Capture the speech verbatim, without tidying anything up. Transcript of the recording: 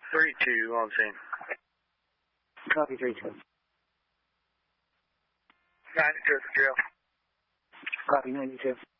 three two on scene. Copy three two. ninety-two at the trail. Copy ninety-two.